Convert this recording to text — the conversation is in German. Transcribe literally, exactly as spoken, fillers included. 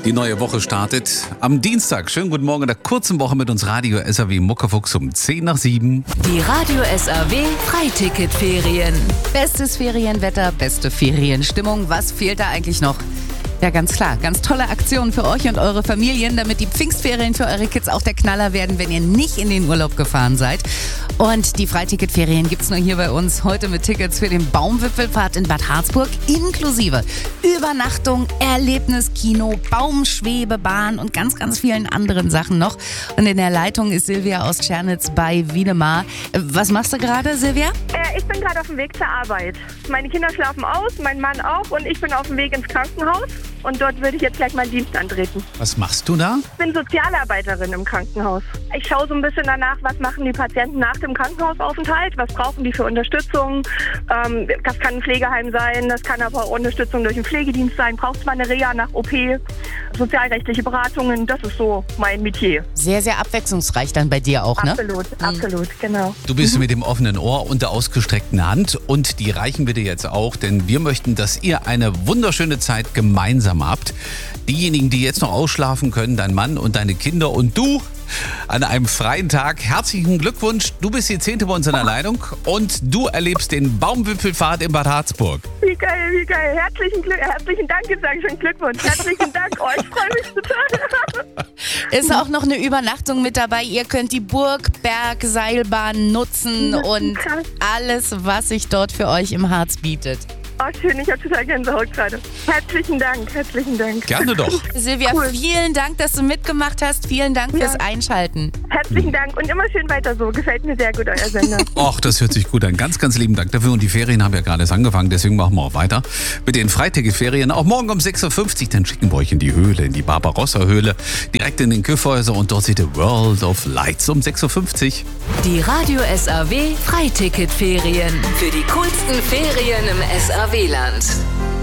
Die neue Woche startet am Dienstag. Schönen guten Morgen in der kurzen Woche mit uns Radio S R W Muckefuchs um zehn nach sieben. Die Radio S R W Freiticket-Ferien. Bestes Ferienwetter, beste Ferienstimmung. Was fehlt da eigentlich noch? Ja, ganz klar. Ganz tolle Aktionen für euch und eure Familien, damit die Pfingstferien für eure Kids auch der Knaller werden, wenn ihr nicht in den Urlaub gefahren seid. Und die Freiticket-Ferien gibt's nur hier bei uns. Heute mit Tickets für den Baumwipfelfahrt in Bad Harzburg inklusive Übernachtung, Erlebniskino, Baumschwebebahn und ganz, ganz vielen anderen Sachen noch. Und in der Leitung ist Silvia aus Tschernitz bei Wiedemar. Was machst du gerade, Silvia? Äh, ich bin gerade auf dem Weg zur Arbeit. Meine Kinder schlafen aus, mein Mann auch und ich bin auf dem Weg ins Krankenhaus. Und dort würde ich jetzt gleich meinen Dienst antreten. Was machst du da? Ich bin Sozialarbeiterin im Krankenhaus. Ich schaue so ein bisschen danach, was machen die Patienten nach dem Krankenhausaufenthalt, was brauchen die für Unterstützung. Ähm, das kann ein Pflegeheim sein, das kann aber auch Unterstützung durch einen Pflegedienst sein. Braucht es mal eine Reha nach O P, sozialrechtliche Beratungen, das ist so mein Metier. Sehr, sehr abwechslungsreich dann bei dir auch, ne? Absolut, mhm. absolut, genau. Du bist mit dem offenen Ohr und der ausgestreckten Hand und die reichen wir dir jetzt auch, denn wir möchten, dass ihr eine wunderschöne Zeit gemeinsam habt. Diejenigen, die jetzt noch ausschlafen können, dein Mann und deine Kinder und du an einem freien Tag. Herzlichen Glückwunsch. Du bist die Zehnte bei uns in der Leitung und du erlebst den Baumwipfelfahrt in Bad Harzburg. Wie geil, wie geil. Herzlichen, Glück, herzlichen Dank, jetzt sage ich schon Glückwunsch. Herzlichen Dank, oh, ich freue mich total. Ist auch noch eine Übernachtung mit dabei. Ihr könnt die Burgberg-Seilbahn nutzen und alles, was sich dort für euch im Harz bietet. Oh, schön, ich habe total Gänsehaut gerade. Herzlichen Dank, herzlichen Dank. Gerne doch. Silvia, cool. Vielen Dank, dass du mitgemacht hast. Vielen Dank Ja. fürs Einschalten. Herzlichen Dank und immer schön weiter so. Gefällt mir sehr gut, euer Sender. Och, das hört sich gut an. Ganz, ganz lieben Dank dafür. Und die Ferien haben ja gerade erst angefangen, deswegen machen wir auch weiter mit den Freiticket-Ferien. Auch morgen um sechs Uhr fünfzig, dann schicken wir euch in die Höhle, in die Barbarossa-Höhle, direkt in den Kyffhäuser und dort seht ihr World of Lights um sechs Uhr fünfzig. Die Radio S R W Freiticket-Ferien. Für die coolsten Ferien im S R W-Land.